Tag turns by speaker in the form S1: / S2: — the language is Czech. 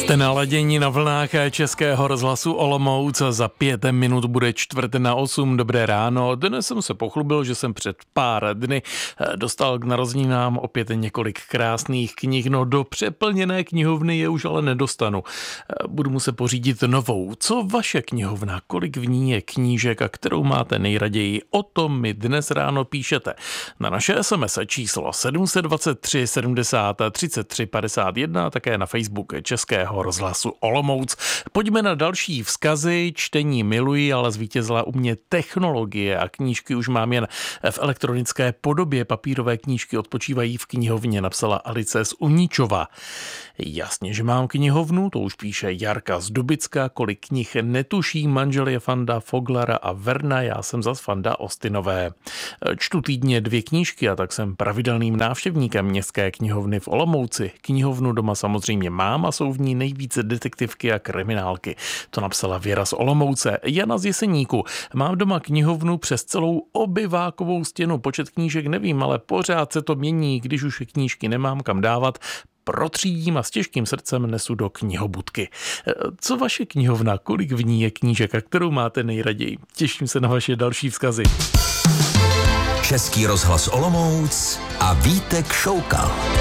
S1: Jste naladění na vlnách Českého rozhlasu Olomouc. Za 5 minut bude 7:45. Dobré ráno. Dnes jsem se pochlubil, že jsem před pár dny dostal k narozeninám opět několik krásných knih. No do přeplněné knihovny je už ale nedostanu. Budu muset pořídit novou. Co vaše knihovna? Kolik v ní je knížek a kterou máte nejraději? O tom mi dnes ráno píšete. Na naše SMS číslo 723 70 33 51 a také na Facebook Českého rozhlasu Olomouc. Pojďme na další vzkazy. Čtení miluji, ale zvítězila u mě technologie a knížky už mám jen v elektronické podobě. Papírové knížky odpočívají v knihovně, napsala Alice z Uničova. Jasně, že mám knihovnu, to už píše Jarka z Dubicka. Kolik knih netuší, manžel je fanda Foglara a Verna, já jsem zas fanda Austinové. Čtu týdně 2 knížky a tak jsem pravidelným návštěvníkem městské knihovny v Olomouci. Knihovnu doma samozřejmě mám a jsou v ní nejvíce detektivky a kriminálky. To napsala Věra z Olomouce. Jana z Jeseníku. Mám doma knihovnu přes celou obyvákovou stěnu. Počet knížek nevím, ale pořád se to mění, když už knížky nemám kam dávat. Protřídím a s těžkým srdcem nesu do knihobudky. Co vaše knihovna? Kolik v ní je knížek a kterou máte nejraději? Těším se na vaše další vzkazy.
S2: Český rozhlas Olomouc a Vítek Šoukal.